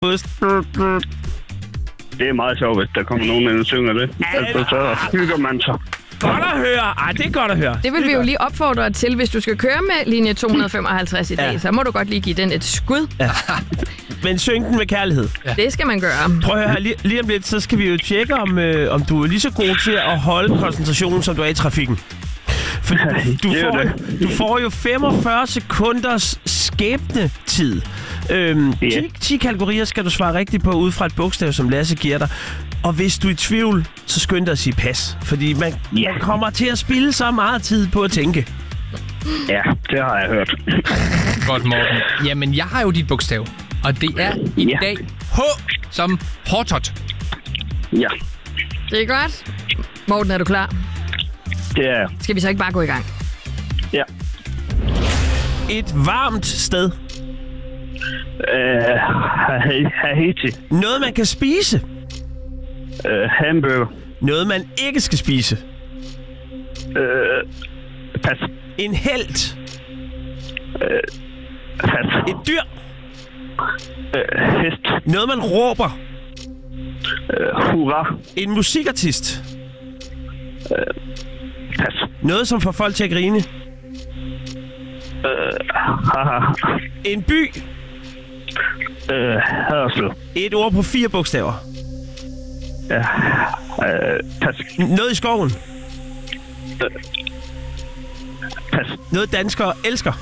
Det er meget sjovt, hvis der kommer nogen ind og synger det. Så hygger man sig. Godt at høre. Ej, det er godt at høre. Det vil vi jo lige opfordre dig til. Hvis du skal køre med linje 255 i dag, så må du godt lige give den et skud. Ja. Men syng den med kærlighed. Ja. Det skal man gøre. Prøv at høre, lige om lidt, så skal vi jo tjekke, om du er lige så god til at holde koncentrationen, som du er i trafikken. For du får jo 45 sekunders skæbnetid. 10 kategorier skal du svare rigtigt på, ud fra et bogstav, som Lasse giver dig. Og hvis du er i tvivl, så skynd dig at sige pas. Fordi man kommer til at spilde så meget tid på at tænke. Ja, det har jeg hørt. Godt, Morten. Jamen, jeg har jo dit bogstav. Og det er i dag H som hårdtot. Ja. Det er godt. Morten, er du klar? Det er. Skal vi så ikke bare gå i gang? Ja. Et varmt sted. Haiti. Noget, man kan spise. Hamburger. Noget, man ikke skal spise. Pas. En helt. Pas. Et dyr. Hest. Noget, man råber. Hurra. En musikartist. Pas. Noget, som får folk til at grine. Haha. En by. Hørsel. Et ord på 4 bogstaver. Ja. Pas. Noget i skoven. Pas. Noget danskere elsker.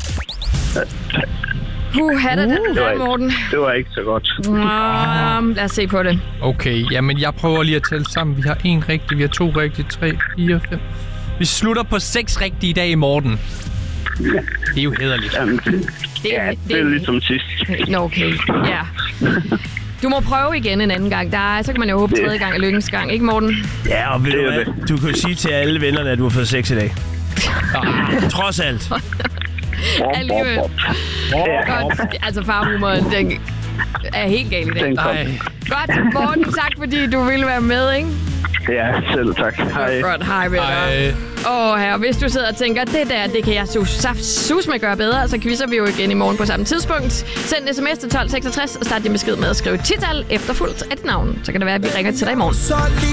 Morten. Det var ikke så godt. Lad os se på det. Okay, jamen jeg prøver lige at tælle sammen. Vi har 1 rigtig, vi har 2 rigtige, 3, 4, 5. Vi slutter på 6 rigtige i dag, Morten. Det er jo hæderligt. Jamen, det er ligesom sidst. Nå, okay. Ja. Du må prøve igen en anden gang. Så kan man jo håbe 3. gang er lykkens gang, ikke Morten? Ja, og ved du hvad? Du kan jo sige til alle vennerne, at du har fået sex i dag. Trods alt. Alligevel. Godt. Altså farhumoren, den er helt gal i dag. Godt, Morten, tak fordi du ville være med, ikke? Ja, selv tak. Hej. Godt, hej med dig. Her, hvis du sidder og tænker, det kan jeg sus med gøre bedre, så quizzer vi jo igen i morgen på samme tidspunkt. Send en sms til 1266 og start din besked med at skrive tital efterfulgt af dit navn. Så kan det være, at vi ringer til dig i morgen.